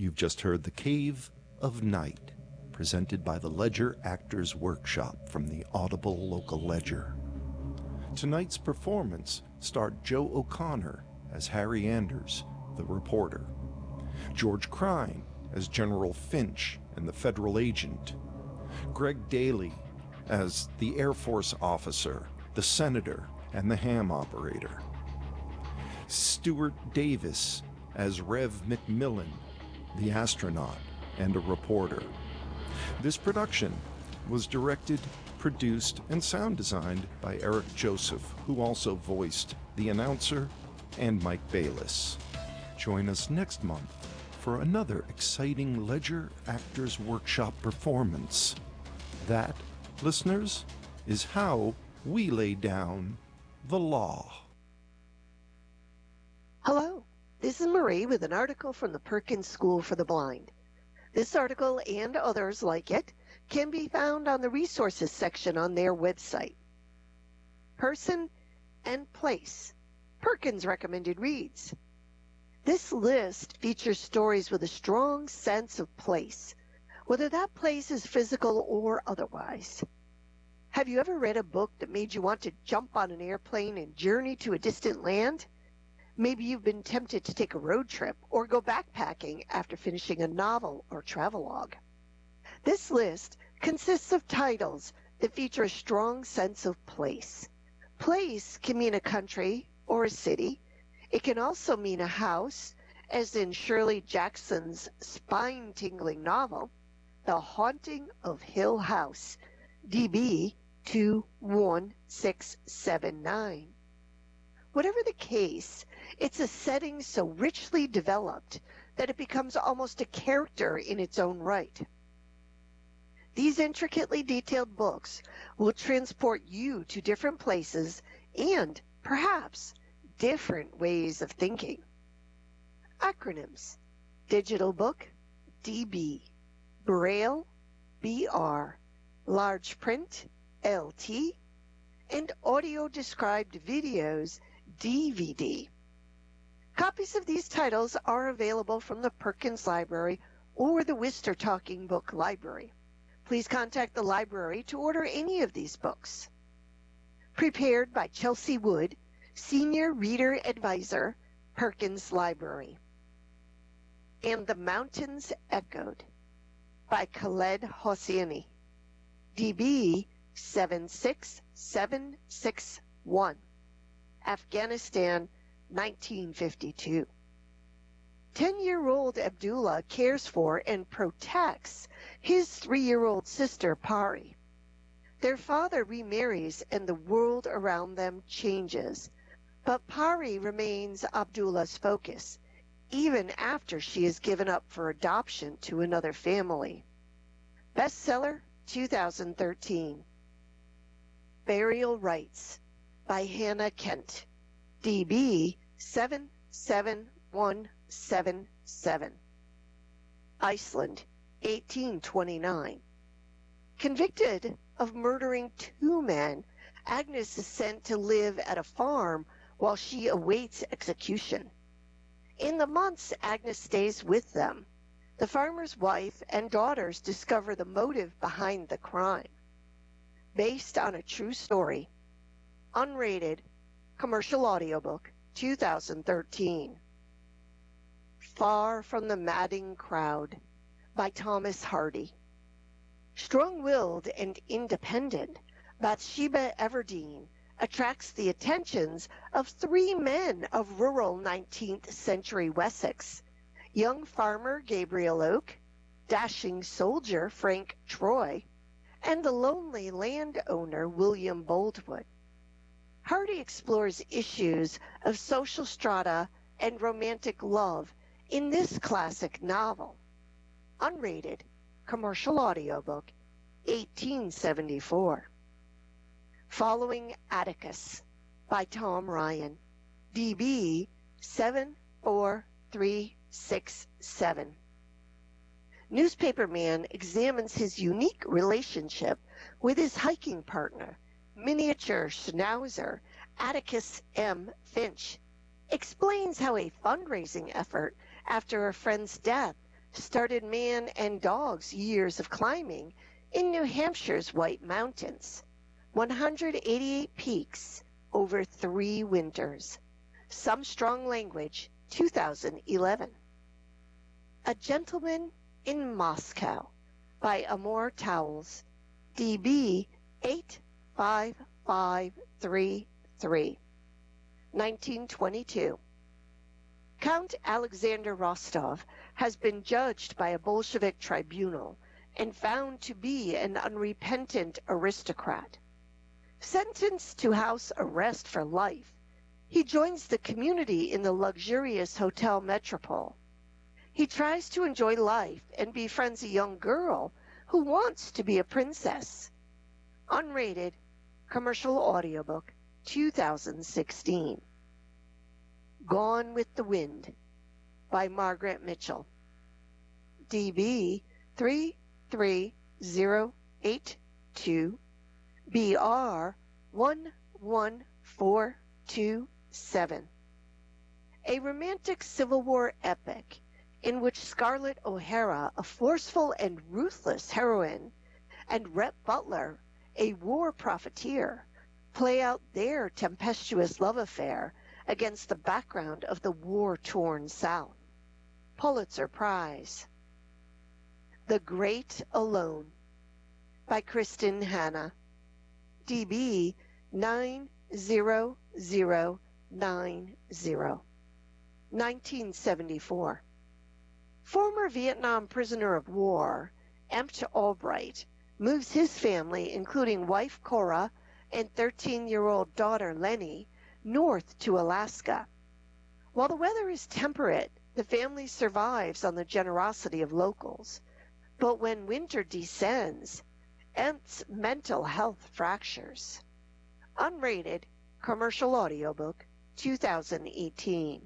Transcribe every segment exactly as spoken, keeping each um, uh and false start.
You've just heard The Cave of Night, presented by the Ledger Actors Workshop from the Audible Local Ledger. Tonight's performance starred Joe O'Connor as Harry Anders, the reporter, George Crine as General Finch and the federal agent, Greg Daly as the Air Force officer, the senator, and the ham operator, Stuart Davis as Rev McMillan, the astronaut and a reporter. This production was directed, produced, and sound designed by Eric Joseph, who also voiced the announcer and Mike Bayless. Join us next month for another exciting Ledger Actors Workshop performance. That, listeners, is how we lay down the law. Hello, this is Marie with an article from the Perkins School for the Blind. This article and others like it can be found on the resources section on their website. Person and place. Perkins recommended reads. This list features stories with a strong sense of place, whether that place is physical or otherwise. Have you ever read a book that made you want to jump on an airplane and journey to a distant land? Maybe you've been tempted to take a road trip or go backpacking after finishing a novel or travelogue. This list consists of titles that feature a strong sense of place. Place can mean a country or a city. It can also mean a house, as in Shirley Jackson's spine-tingling novel, The Haunting of Hill House, D B two one six seven nine. Whatever the case, it's a setting so richly developed that it becomes almost a character in its own right. These intricately detailed books will transport you to different places and, perhaps, different ways of thinking. Acronyms: Digital Book, D B, Braille, B R, Large Print, L T, and Audio Described Videos, D V D. Copies of these titles are available from the Perkins Library or the Worcester Talking Book Library. Please contact the library to order any of these books. Prepared by Chelsea Wood, Senior Reader Advisor, Perkins Library. And the Mountains Echoed by Khaled Hosseini, D B seven six seven six one, Afghanistan, nineteen fifty-two. Ten-year-old Abdullah cares for and protects his three-year-old sister Pari. Their father remarries and the world around them changes, but Pari remains Abdullah's focus, even after she is given up for adoption to another family. Bestseller, two thousand thirteen. Burial Rites by Hannah Kent, D B seven seven one seven seven. Iceland, eighteen twenty-nine. Convicted of murdering two men, Agnes is sent to live at a farm while she awaits execution. In the months Agnes stays with them, the farmer's wife and daughters discover the motive behind the crime. Based on a true story. Unrated, commercial audiobook, two thousand thirteen. Far from the Madding Crowd by Thomas Hardy. Strong-willed and independent, Bathsheba Everdeen attracts the attentions of three men of rural nineteenth century Wessex: young farmer Gabriel Oak, dashing soldier Frank Troy, and the lonely landowner William Boldwood. Hardy explores issues of social strata and romantic love in this classic novel. Unrated, commercial audiobook, eighteen seventy-four. Following Atticus by Tom Ryan, D B seven four three six seven. Newspaperman examines his unique relationship with his hiking partner, miniature schnauzer Atticus M. Finch, explains how a fundraising effort after a friend's death started man and dog's years of climbing in New Hampshire's White Mountains, one hundred eighty-eight peaks over three winters. Some Strong Language, two thousand eleven. A Gentleman in Moscow by Amor Towles, D B eight five five three three, nineteen twenty-two. Count Alexander Rostov has been judged by a Bolshevik tribunal and found to be an unrepentant aristocrat. Sentenced to house arrest for life, he joins the community in the luxurious Hotel Metropole. He tries to enjoy life and befriends a young girl who wants to be a princess. Unrated, commercial audiobook, two thousand sixteen. Gone with the Wind by Margaret Mitchell. D B three three zero eight two, B R one one four two seven. A romantic Civil War epic in which Scarlett O'Hara, a forceful and ruthless heroine, and Rhett Butler, a war profiteer, play out their tempestuous love affair against the background of the war-torn South. Pulitzer Prize. The Great Alone by Kristen Hanna. D B nine zero zero nine zero, nineteen seventy-four. Former Vietnam prisoner of war, Empt Albright, moves his family, including wife Cora and thirteen-year-old daughter Lenny, north to Alaska. While the weather is temperate, the family survives on the generosity of locals. But when winter descends, Empt's mental health fractures. Unrated, commercial audiobook, two thousand eighteen.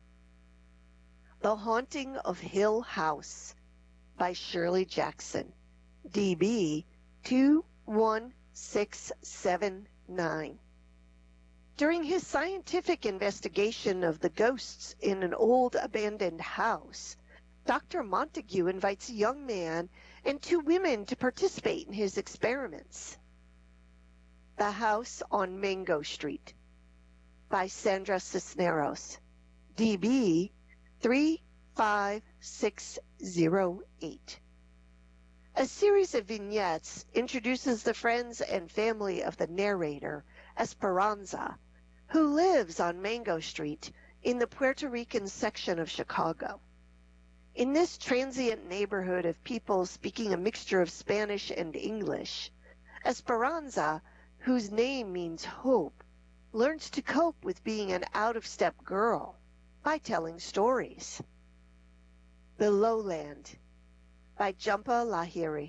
The Haunting of Hill House by Shirley Jackson. D B two one six seven nine. During his scientific investigation of the ghosts in an old abandoned house, Doctor Montague invites a young man and two women to participate in his experiments. The House on Mango Street by Sandra Cisneros. D B three five six zero eight. A series of vignettes introduces the friends and family of the narrator, Esperanza, who lives on Mango Street in the Puerto Rican section of Chicago. In this transient neighborhood of people speaking a mixture of Spanish and English, Esperanza, whose name means hope, learns to cope with being an out-of-step girl by telling stories. The Lowland by Jhumpa Lahiri.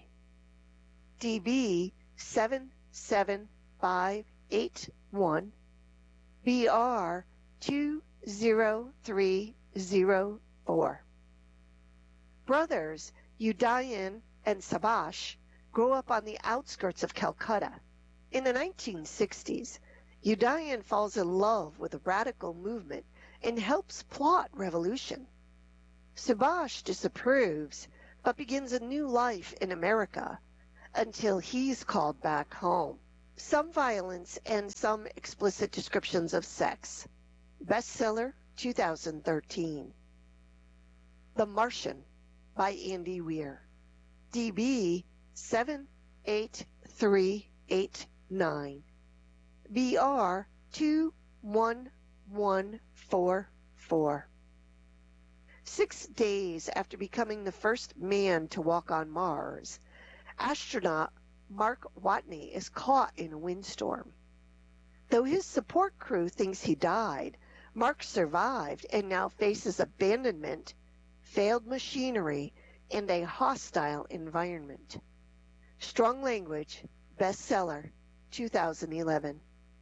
D B seven seven five eight one, B R two zero three zero four. Brothers Udayan and Sabash grow up on the outskirts of Calcutta. In the nineteen sixties, Udayan falls in love with a radical movement and helps plot revolution. Subash disapproves, but begins a new life in America until he's called back home. Some violence and some explicit descriptions of sex. Bestseller, two thousand thirteen. The Martian by Andy Weir. D B seven eight three eight nine. B R two one one four four. Six days after becoming the first man to walk on Mars, astronaut Mark Watney is caught in a windstorm. Though his support crew thinks he died, Mark survived and now faces abandonment, failed machinery, and a hostile environment. Strong Language, bestseller, two thousand eleven.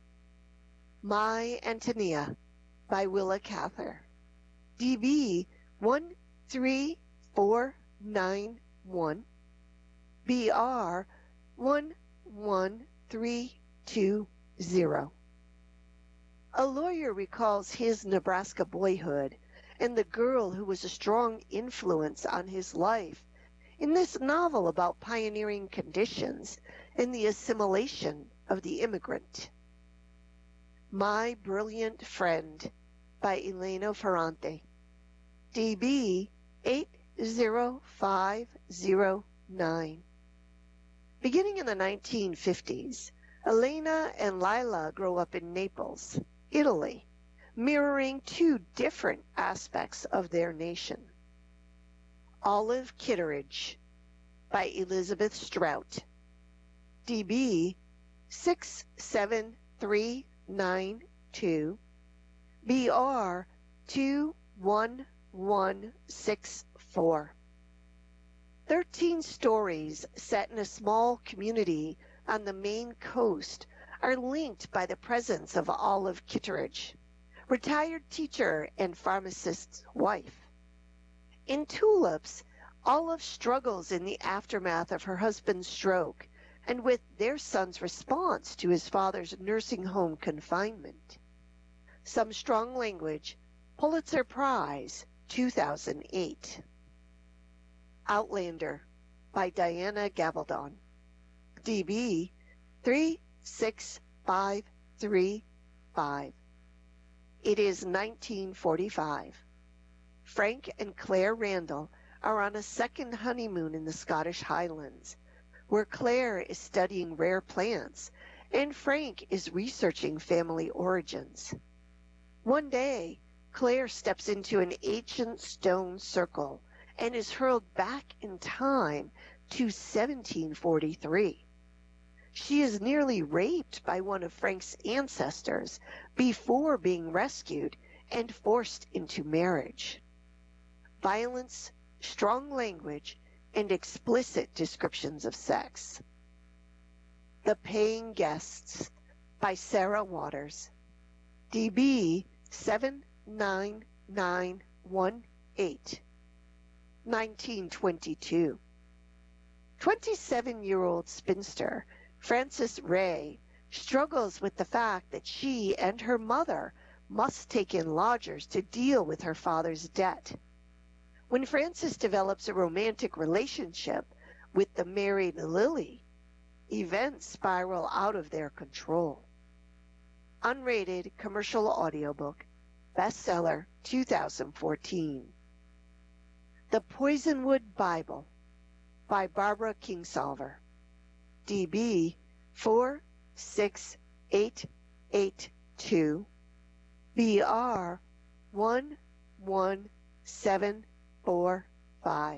My Antonia by Willa Cather. D B one three four nine one, B R one one three two zero. A lawyer recalls his Nebraska boyhood and the girl who was a strong influence on his life in this novel about pioneering conditions and the assimilation of the immigrant. My Brilliant Friend by Elena Ferrante, D B eight zero five zero nine. Beginning in the nineteen fifties, Elena and Lila grow up in Naples, Italy, mirroring two different aspects of their nation. Olive Kitteridge by Elizabeth Strout, D B six seven three nine two, B R two one one six four. Thirteen stories set in a small community on the Maine coast are linked by the presence of Olive Kitteridge, retired teacher and pharmacist's wife. In Tulips, Olive struggles in the aftermath of her husband's stroke and with their son's response to his father's nursing home confinement. Some Strong Language, Pulitzer Prize, two thousand eight. Outlander by Diana Gabaldon, D B three six five three five. It is nineteen forty-five. Frank and Claire Randall are on a second honeymoon in the Scottish Highlands, where Claire is studying rare plants and Frank is researching family origins. One day, Claire steps into an ancient stone circle and is hurled back in time to seventeen forty-three. She is nearly raped by one of Frank's ancestors before being rescued and forced into marriage. Violence, strong language, and explicit descriptions of sex. The Paying Guests by Sarah Waters, D B seven nine nine one eight, nineteen twenty-two. twenty-seven-year-old spinster Frances Ray struggles with the fact that she and her mother must take in lodgers to deal with her father's debt. When Frances develops a romantic relationship with the married Lily, events spiral out of their control. Unrated commercial audiobook, bestseller two thousand fourteen. The Poisonwood Bible by Barbara Kingsolver, D B four six eight eight two, B R one one seven four five.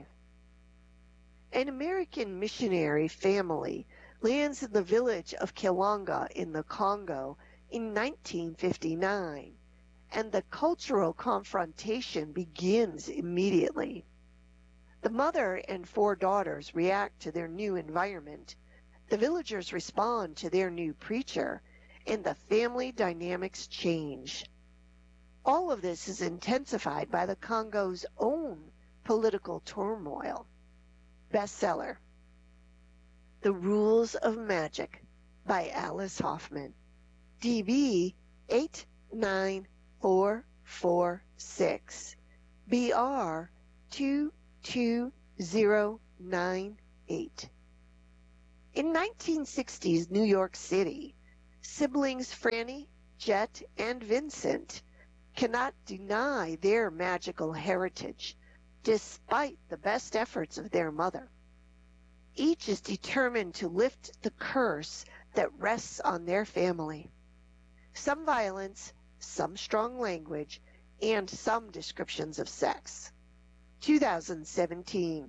An American missionary family lands in the village of Kiwanga in the Congo in nineteen fifty-nine, and the cultural confrontation begins immediately. The mother and four daughters react to their new environment, the villagers respond to their new preacher, and the family dynamics change. All of this is intensified by the Congo's own political turmoil. Bestseller. The Rules of Magic by Alice Hoffman, D B eight nine four four six, B R two two zero nine eight. In nineteen sixties New York City, siblings Franny, Jet, and Vincent cannot deny their magical heritage, despite the best efforts of their mother. Each is determined to lift the curse that rests on their family. Some violence, some strong language, and some descriptions of sex. two thousand seventeen.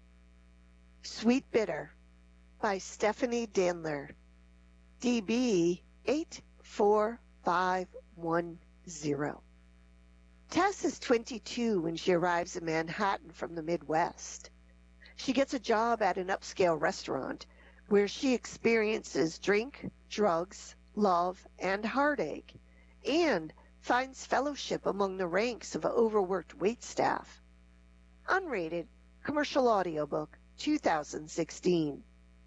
Sweet Bitter by Stephanie Dandler, D B eight four five one zero. Tess is twenty-two when she arrives in Manhattan from the Midwest. She gets a job at an upscale restaurant where she experiences drink, drugs, love, and heartache, and finds fellowship among the ranks of overworked waitstaff. Unrated commercial audiobook, two thousand sixteen.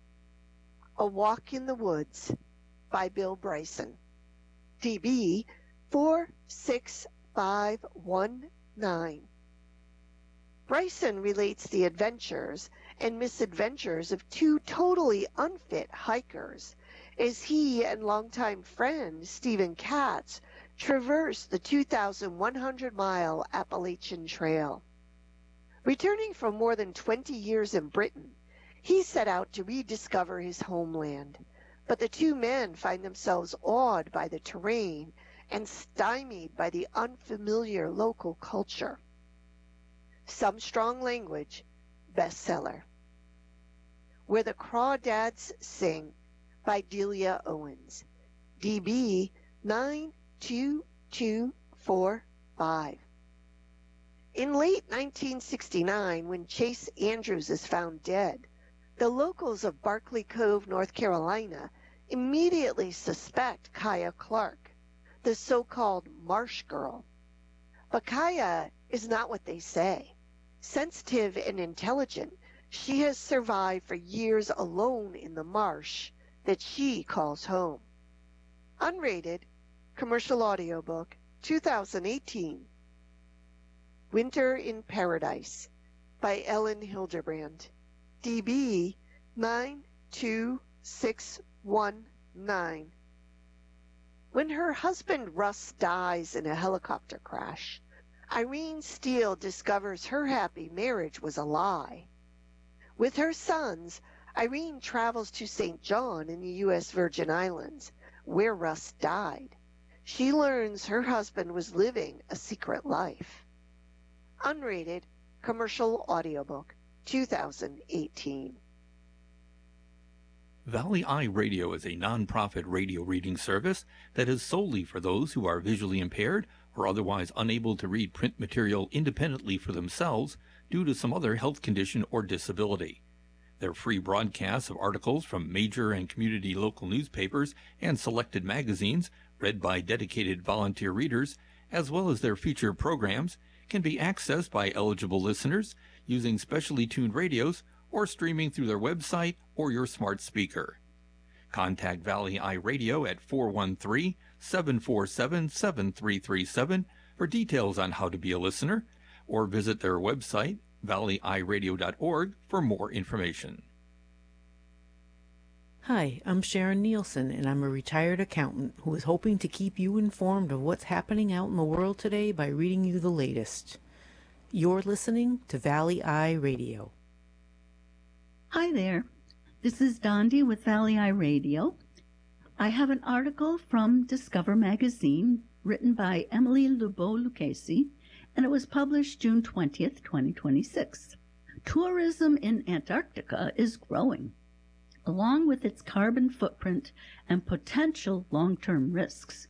A Walk in the Woods by Bill Bryson, D B four six five one nine. Bryson relates the adventures and misadventures of two totally unfit hikers as he and longtime friend Stephen Katz traverse the two thousand one hundred mile Appalachian Trail. Returning from more than twenty years in Britain, he set out to rediscover his homeland, but the two men find themselves awed by the terrain and stymied by the unfamiliar local culture. Some Strong Language bestseller. Where the Crawdads Sing by Delia Owens, D B nine two two four five. In late nineteen sixty-nine, when Chase Andrews is found dead, the locals of Barkley Cove, North Carolina, immediately suspect Kaya Clark, the so-called Marsh Girl. But Kaya is not what they say. Sensitive and intelligent, she has survived for years alone in the marsh that she calls home. Unrated, commercial audiobook, two thousand eighteen. Winter in Paradise by Ellen Hildebrand, D B nine two six one nine. When her husband Russ dies in a helicopter crash, Irene Steele discovers her happy marriage was a lie. With her sons, Irene travels to Saint John in the U S Virgin Islands, where Russ died. She learns her husband was living a secret life. Unrated, commercial audiobook, two thousand eighteen. Valley Eye Radio is a non-profit radio reading service that is solely for those who are visually impaired or otherwise unable to read print material independently for themselves due to some other health condition or disability. Their free broadcasts of articles from major and community local newspapers and selected magazines, read by dedicated volunteer readers, as well as their feature programs, can be accessed by eligible listeners using specially tuned radios or streaming through their website or your smart speaker. Contact Valley Eye Radio at four one three, seven four seven, seven three three seven for details on how to be a listener, or visit their website, valley eye radio dot org, for more information. Hi, I'm Sharon Nielsen, and I'm a retired accountant who is hoping to keep you informed of what's happening out in the world today by reading you the latest. You're listening to Valley Eye Radio. Hi there. This is Dondi with Valley Eye Radio. I have an article from Discover Magazine written by Emily Lubeau-Lucchesi, and it was published June twentieth, twenty twenty-six. Tourism in Antarctica is growing, along with its carbon footprint and potential long-term risks.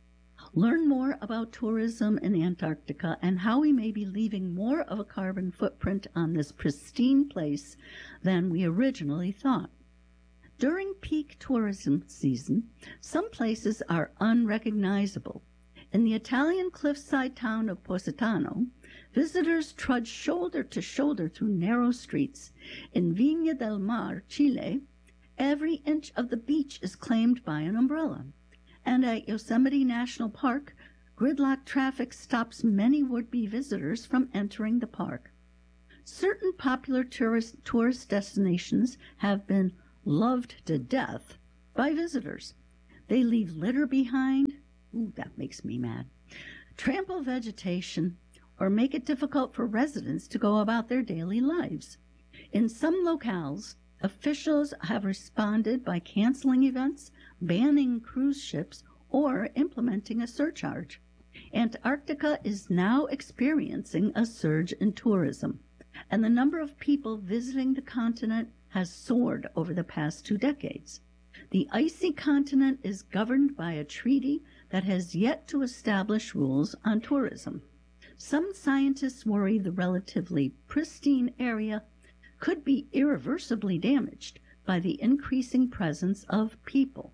Learn more about tourism in Antarctica and how we may be leaving more of a carbon footprint on this pristine place than we originally thought. During peak tourism season, some places are unrecognizable. In the Italian cliffside town of Positano, visitors trudge shoulder to shoulder through narrow streets. In Viña del Mar, Chile, every inch of the beach is claimed by an umbrella. And at Yosemite National Park, gridlock traffic stops many would-be visitors from entering the park. Certain popular tourist, tourist destinations have been loved to death by visitors. They leave litter behind, ooh, that makes me mad, trample vegetation, or make it difficult for residents to go about their daily lives. In some locales, officials have responded by canceling events, banning cruise ships, or implementing a surcharge. Antarctica is now experiencing a surge in tourism, and the number of people visiting the continent has soared over the past two decades. The icy continent is governed by a treaty that has yet to establish rules on tourism. Some scientists worry the relatively pristine area could be irreversibly damaged by the increasing presence of people.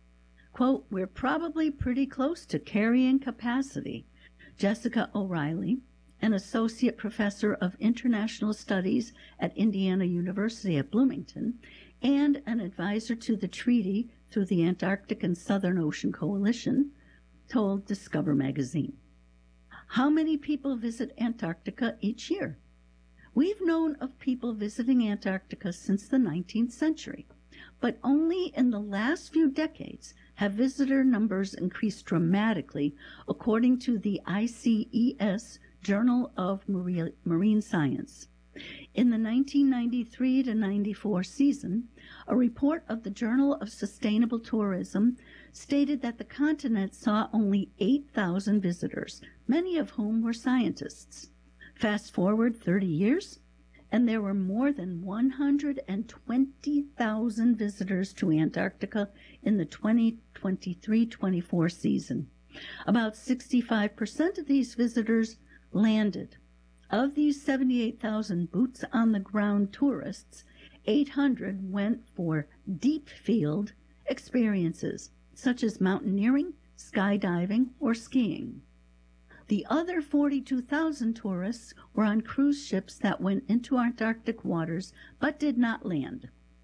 Quote, "We're probably pretty close to carrying capacity," Jessica O'Reilly, an associate professor of international studies at Indiana University at Bloomington and an advisor to the treaty through the Antarctic and Southern Ocean Coalition, told Discover Magazine. How many people visit Antarctica each year? We've known of people visiting Antarctica since the nineteenth century, but only in the last few decades have visitor numbers increased dramatically, according to the I C E S Journal of Marine Science. In the nineteen ninety-three to ninety-four season, a report of the Journal of Sustainable Tourism stated that the continent saw only eight thousand visitors, many of whom were scientists. Fast forward thirty years, and there were more than one hundred twenty thousand visitors to Antarctica in the twenty twenty-three twenty-four season. About sixty-five percent of these visitors landed. Of these seventy-eight thousand boots-on-the-ground tourists, eight hundred went for deep field experiences, such as mountaineering, skydiving, or skiing. The other forty-two thousand tourists were on cruise ships that went into Antarctic waters but did not land.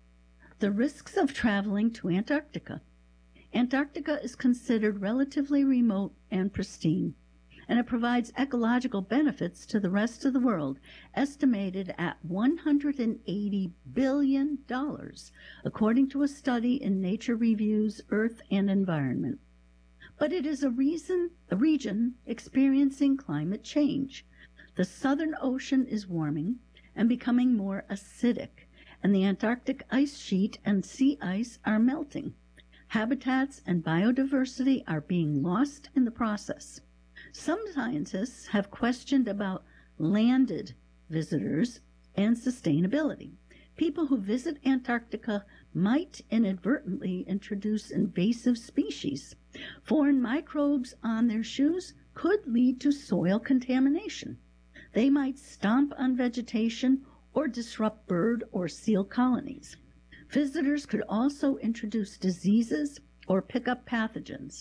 The risks of traveling to Antarctica. Antarctica is considered relatively remote and pristine, and it provides ecological benefits to the rest of the world, estimated at one hundred eighty billion dollars, according to a study in Nature Review's Earth and Environment. But it is a reason, a region experiencing climate change. The Southern Ocean is warming and becoming more acidic, and the Antarctic ice sheet and sea ice are melting. Habitats and biodiversity are being lost in the process. Some scientists have questioned about landed visitors and sustainability. People who visit Antarctica might inadvertently introduce invasive species. Foreign microbes on their shoes could lead to soil contamination. They might stomp on vegetation or disrupt bird or seal colonies. Visitors could also introduce diseases or pick up pathogens.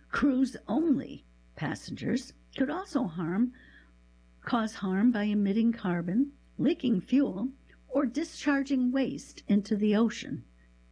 Cruise-only passengers could also harm, cause harm by emitting carbon, leaking fuel, or discharging waste into the ocean.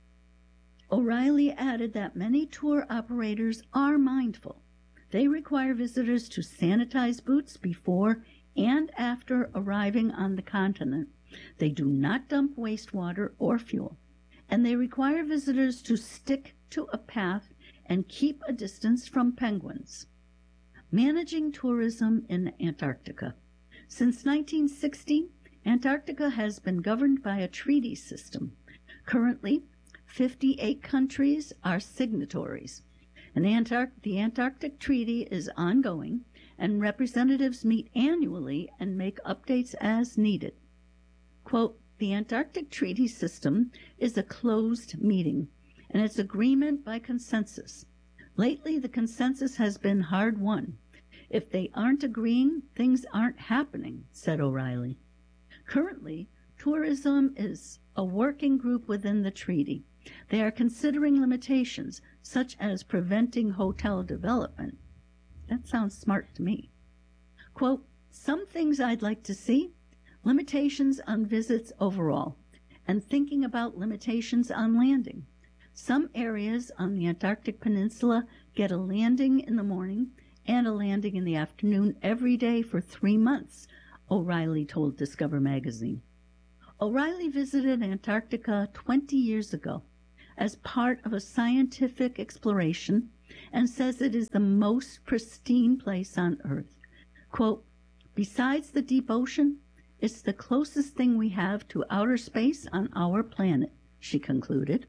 O'Reilly added that many tour operators are mindful. They require visitors to sanitize boots before and after arriving on the continent. They do not dump wastewater or fuel, and they require visitors to stick to a path and keep a distance from penguins. Managing tourism in Antarctica. Since nineteen sixty, Antarctica has been governed by a treaty system. Currently, fifty-eight countries are signatories. And Antarct- the Antarctic Treaty is ongoing, and representatives meet annually and make updates as needed. Quote, the Antarctic Treaty System is a closed meeting, and it's agreement by consensus. Lately, the consensus has been hard won. If they aren't agreeing, things aren't happening, said O'Reilly. Currently, tourism is a working group within the treaty. They are considering limitations, such as preventing hotel development. That sounds smart to me. Quote, some things I'd like to see, limitations on visits overall, and thinking about limitations on landing. Some areas on the Antarctic Peninsula get a landing in the morning and a landing in the afternoon every day for three months, O'Reilly told Discover magazine. O'Reilly visited Antarctica twenty years ago as part of a scientific exploration and says it is the most pristine place on Earth. Quote, besides the deep ocean, it's the closest thing we have to outer space on our planet, she concluded.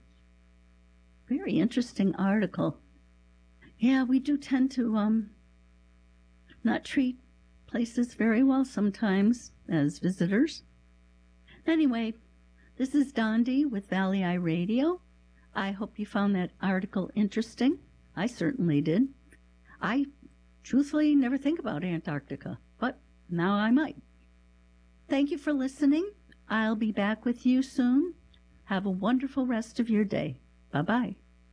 Very interesting article. Yeah, we do tend to um, not treat places very well sometimes as visitors. Anyway, this is Dondi with Valley Eye Radio. I hope you found that article interesting. I certainly did. I truthfully never think about Antarctica, but now I might. Thank you for listening. I'll be back with you soon. Have a wonderful rest of your day. Bye-bye.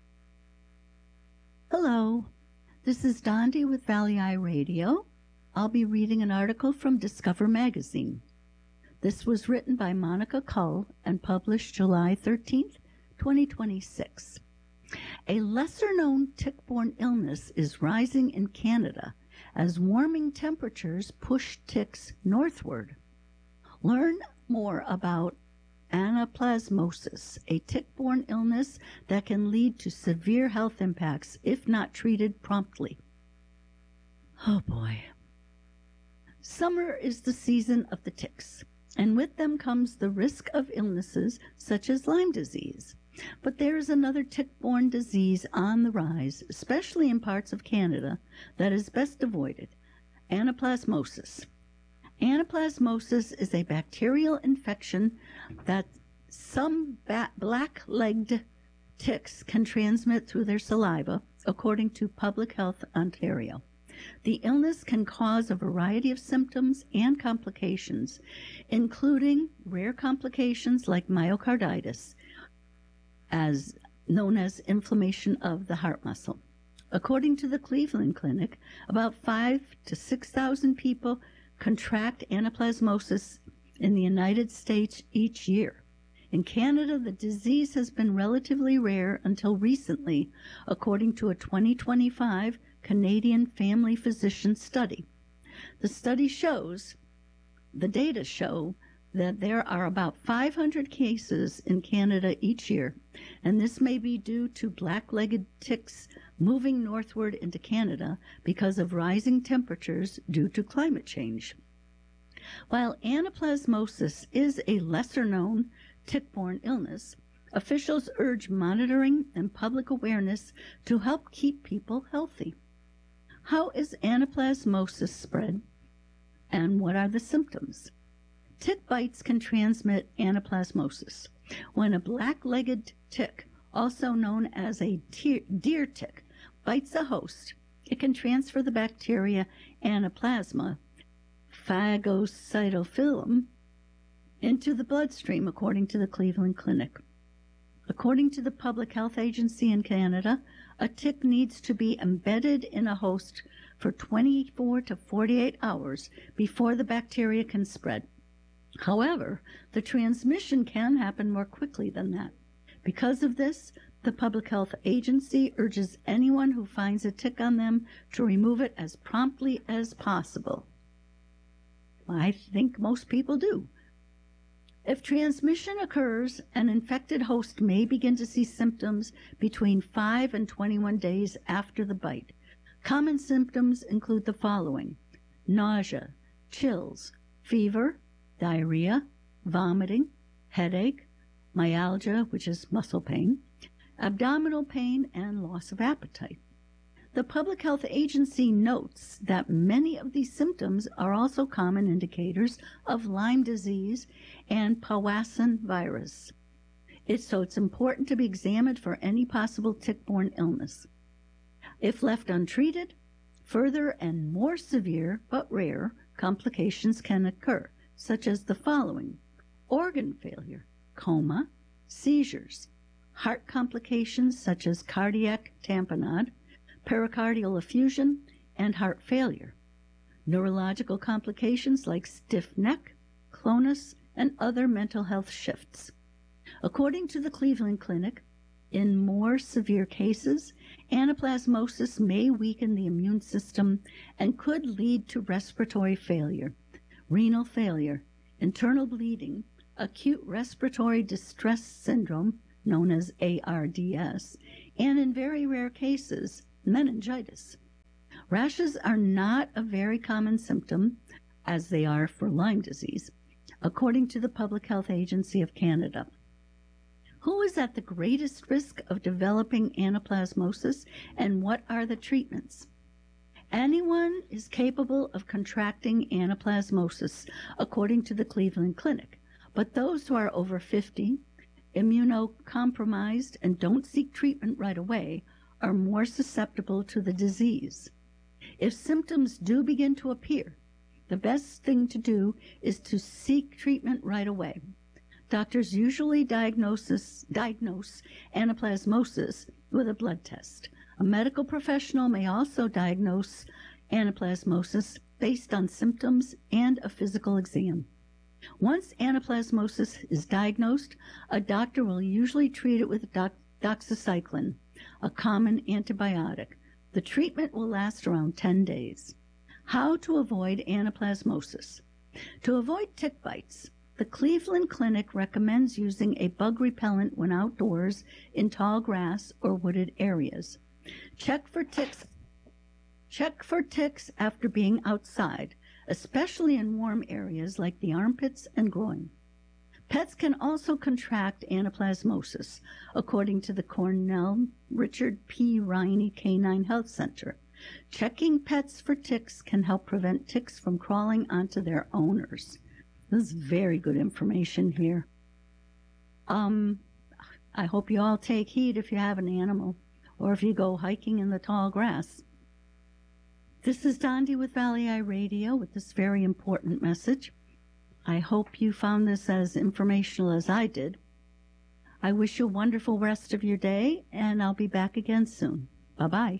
Hello, this is Dondi with Valley Eye Radio. I'll be reading an article from Discover magazine. This was written by Monica Cull and published July thirteenth, twenty twenty-six. A lesser-known tick-borne illness is rising in Canada as warming temperatures push ticks northward. Learn more about anaplasmosis, a tick-borne illness that can lead to severe health impacts if not treated promptly. Oh boy. Summer is the season of the ticks, and with them comes the risk of illnesses such as Lyme disease. But there is another tick-borne disease on the rise, especially in parts of Canada, that is best avoided: anaplasmosis. Anaplasmosis is a bacterial infection that some bat- black-legged ticks can transmit through their saliva, according to Public Health Ontario. The illness can cause a variety of symptoms and complications, including rare complications like myocarditis, as known as inflammation of the heart muscle. According to the Cleveland Clinic, about five to six thousand people contract anaplasmosis in the United States each year. In Canada, the disease has been relatively rare until recently, according to a twenty twenty-five Canadian Family Physician study. The study shows, the data show, that there are about five hundred cases in Canada each year, and this may be due to black-legged ticks moving northward into Canada because of rising temperatures due to climate change. While anaplasmosis is a lesser-known tick-borne illness, officials urge monitoring and public awareness to help keep people healthy. How is anaplasmosis spread, and what are the symptoms? Tick bites can transmit anaplasmosis. When a black-legged tick, also known as a deer tick, bites a host, it can transfer the bacteria Anaplasma phagocytophilum into the bloodstream, according to the Cleveland Clinic. According to the Public Health Agency in Canada, a tick needs to be embedded in a host for twenty-four to forty-eight hours before the bacteria can spread. However, the transmission can happen more quickly than that. Because of this, the Public Health Agency urges anyone who finds a tick on them to remove it as promptly as possible. I think most people do. If transmission occurs, an infected host may begin to see symptoms between five and twenty-one days after the bite. Common symptoms include the following: nausea, chills, fever, diarrhea, vomiting, headache, myalgia, which is muscle pain, abdominal pain, and loss of appetite. The Public Health Agency notes that many of these symptoms are also common indicators of Lyme disease and Powassan virus. It's, so it's important to be examined for any possible tick-borne illness. If left untreated, further and more severe, but rare, complications can occur, such as the following: organ failure, coma, seizures, heart complications such as cardiac tamponade, pericardial effusion, and heart failure, neurological complications like stiff neck, clonus, and other mental health shifts. According to the Cleveland Clinic, in more severe cases, anaplasmosis may weaken the immune system and could lead to respiratory failure, renal failure, internal bleeding, acute respiratory distress syndrome, known as A R D S, and in very rare cases, meningitis. Rashes are not a very common symptom, as they are for Lyme disease, according to the Public Health Agency of Canada. Who is at the greatest risk of developing anaplasmosis, and what are the treatments? Anyone is capable of contracting anaplasmosis, according to the Cleveland Clinic, but those who are over fifty, immunocompromised, and don't seek treatment right away are more susceptible to the disease. If symptoms do begin to appear, the best thing to do is to seek treatment right away. Doctors usually diagnose, diagnose anaplasmosis with a blood test. A medical professional may also diagnose anaplasmosis based on symptoms and a physical exam. Once anaplasmosis is diagnosed, a doctor will usually treat it with dox- doxycycline, a common antibiotic. The treatment will last around ten days. How to avoid anaplasmosis? To avoid tick bites, the Cleveland Clinic recommends using a bug repellent when outdoors in tall grass or wooded areas. Check for ticks. Check for ticks after being outside, especially in warm areas like the armpits and groin. Pets can also contract anaplasmosis, according to the Cornell Richard P. Riney Canine Health Center. Checking pets for ticks can help prevent ticks from crawling onto their owners. This is very good information here. Um, I hope you all take heed if you have an animal, or if you go hiking in the tall grass. This is Dondi with Valley Eye Radio with this very important message. I hope you found this as informational as I did. I wish you a wonderful rest of your day, and I'll be back again soon. Bye-bye.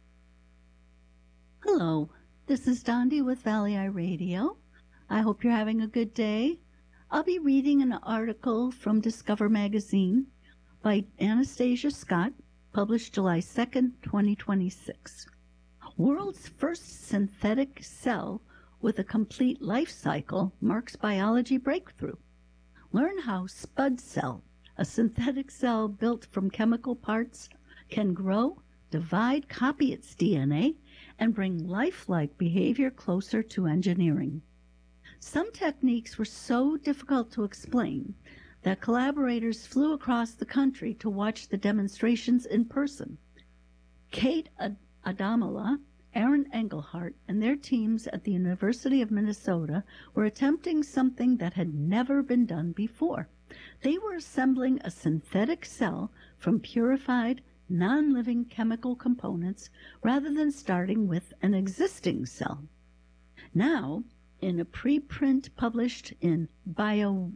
Hello, this is Dondi with Valley Eye Radio. I hope you're having a good day. I'll be reading an article from Discover Magazine by Anastasia Scott, published July second, twenty twenty-six. World's first synthetic cell with a complete life cycle marks biology breakthrough. Learn how Spud Cell, a synthetic cell built from chemical parts, can grow, divide, copy its D N A, and bring lifelike behavior closer to engineering. Some techniques were so difficult to explain that collaborators flew across the country to watch the demonstrations in person. Kate Adamala, Aaron Engelhardt, and their teams at the University of Minnesota were attempting something that had never been done before. They were assembling a synthetic cell from purified, non-living chemical components rather than starting with an existing cell. Now, in a preprint published in bioRxiv,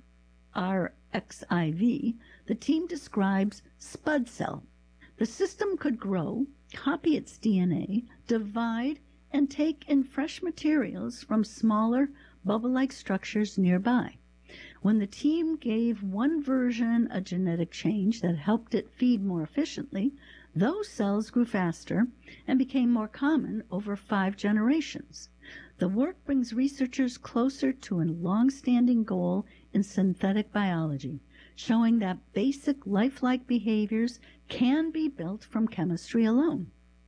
the team describes Spud Cell. The system could grow, copy its D N A, divide, and take in fresh materials from smaller, bubble-like structures nearby. When the team gave one version a genetic change that helped it feed more efficiently, those cells grew faster and became more common over five generations. The work brings researchers closer to a long-standing goal in synthetic biology, showing that basic lifelike behaviors can be built from chemistry alone.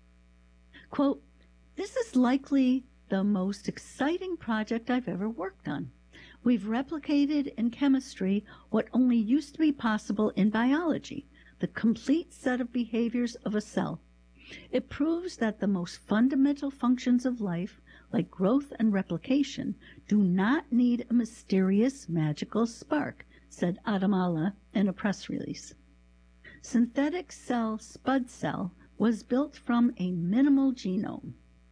Quote, "This is likely the most exciting project I've ever worked on. We've replicated in chemistry what only used to be possible in biology, the complete set of behaviors of a cell. It proves that the most fundamental functions of life, like growth and replication, do not need a mysterious magical spark," said Adamala in a press release. Synthetic cell Spud Cell was built from a minimal genome.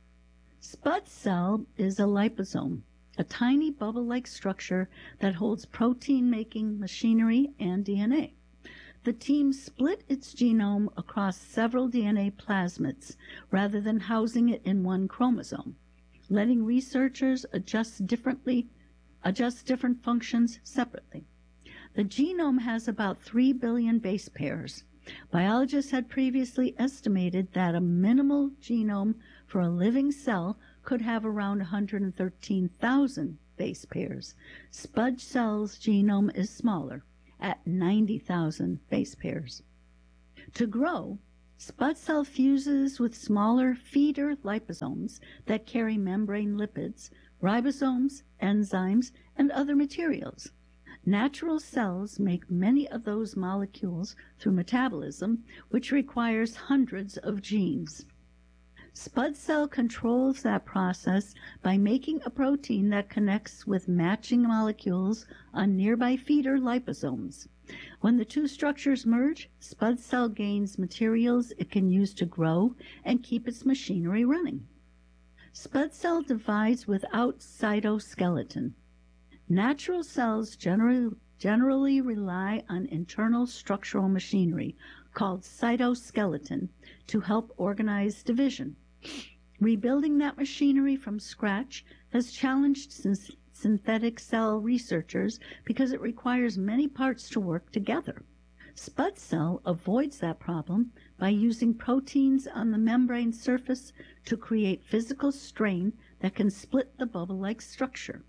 Spud Cell is a liposome, a tiny bubble-like structure that holds protein-making machinery and D N A. The team split its genome across several D N A plasmids rather than housing it in one chromosome, letting researchers adjust differently, adjust different functions separately. The genome has about three billion base pairs. Biologists had previously estimated that a minimal genome for a living cell could have around one hundred thirteen thousand base pairs. Spud Cell's genome is smaller, at ninety thousand base pairs. To grow, Spud Cell fuses with smaller feeder liposomes that carry membrane lipids, ribosomes, enzymes, and other materials. Natural cells make many of those molecules through metabolism, which requires hundreds of genes. Spud Cell controls that process by making a protein that connects with matching molecules on nearby feeder liposomes. When the two structures merge, Spud Cell gains materials it can use to grow and keep its machinery running. Spud Cell divides without cytoskeleton. Natural cells generally, generally rely on internal structural machinery called cytoskeleton to help organize division. Rebuilding that machinery from scratch has challenged syn- synthetic cell researchers because it requires many parts to work together. Spud Cell avoids that problem by using proteins on the membrane surface to create physical strain that can split the bubble-like structure.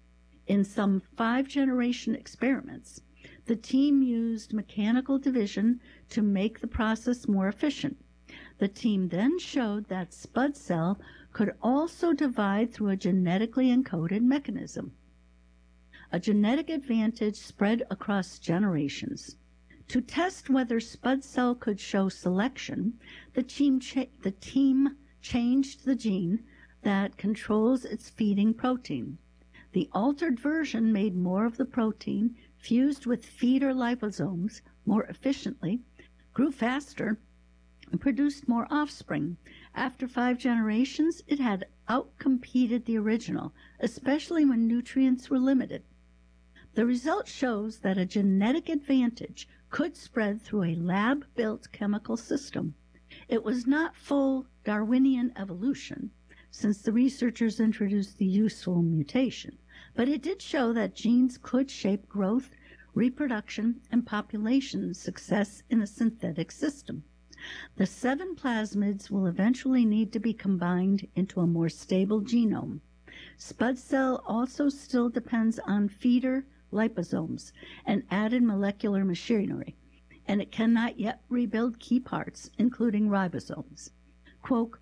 In some five-generation experiments, the team used mechanical division to make the process more efficient. The team then showed that spud cell could also divide through a genetically encoded mechanism. A genetic advantage spread across generations. To test whether spud cell could show selection, the team, cha- the team changed the gene that controls its feeding protein. The altered version made more of the protein, fused with feeder liposomes more efficiently, grew faster, and produced more offspring. After five generations, it had outcompeted the original, especially when nutrients were limited. The result shows that a genetic advantage could spread through a lab-built chemical system. It was not full Darwinian evolution, since the researchers introduced the useful mutation, but it did show that genes could shape growth, reproduction, and population success in a synthetic system. The seven plasmids will eventually need to be combined into a more stable genome. Spud cell also still depends on feeder liposomes and added molecular machinery, and it cannot yet rebuild key parts, including ribosomes. Quote,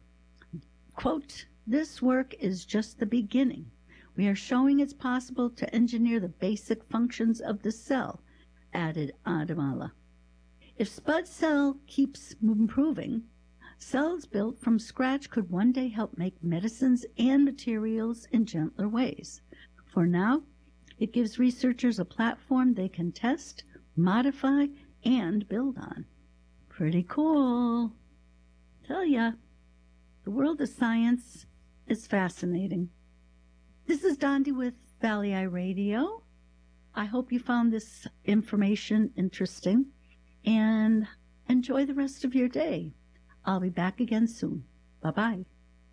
quote, "This work is just the beginning. We are showing it's possible to engineer the basic functions of the cell," added Adamala. If spud cell keeps improving, cells built from scratch could one day help make medicines and materials in gentler ways. For now, it gives researchers a platform they can test, modify, and build on. Pretty cool. Tell ya, the world of science is fascinating. This is Dondi with Valley Eye Radio. I hope you found this information interesting and enjoy the rest of your day. I'll be back again soon. Bye-bye.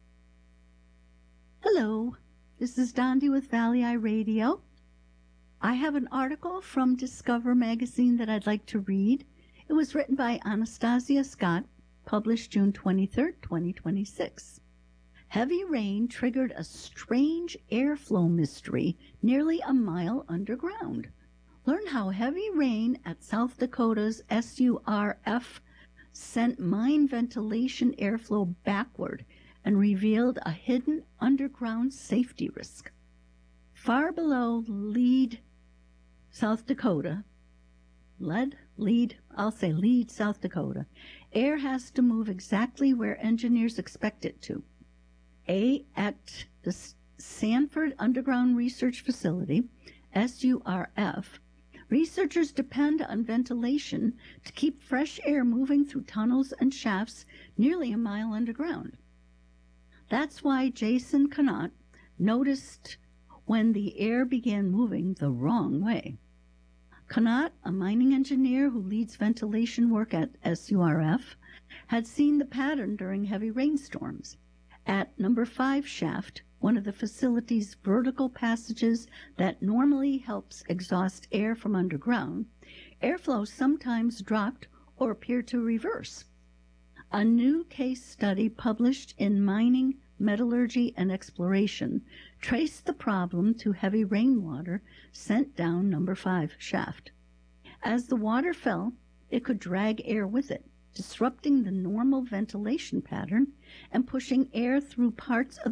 Hello, this is Dondi with Valley Eye Radio. I have an article from Discover magazine that I'd like to read. It was written by Anastasia Scott, published June twenty-third, twenty twenty-six. Heavy rain triggered a strange airflow mystery nearly a mile underground. Learn how heavy rain at South Dakota's S U R F sent mine ventilation airflow backward and revealed a hidden underground safety risk. Far below Lead, South Dakota, lead, lead, I'll say lead, South Dakota, air has to move exactly where engineers expect it to. A, at the Sanford Underground Research Facility, S U R F, researchers depend on ventilation to keep fresh air moving through tunnels and shafts nearly a mile underground. That's why Jason Connaught noticed when the air began moving the wrong way. Connaught, a mining engineer who leads ventilation work at S U R F, had seen the pattern during heavy rainstorms. At number five shaft, one of the facility's vertical passages that normally helps exhaust air from underground, airflow sometimes dropped or appeared to reverse. A new case study published in Mining, Metallurgy, and Exploration traced the problem to heavy rainwater sent down number five shaft. As the water fell, it could drag air with it, disrupting the normal ventilation pattern and pushing air through parts of